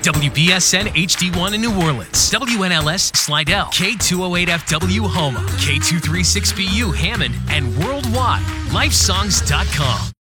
WBSN HD1 in New Orleans, WNLS Slidell, K208FW Houma, K236BU Hammond, and worldwide, lifesongs.com.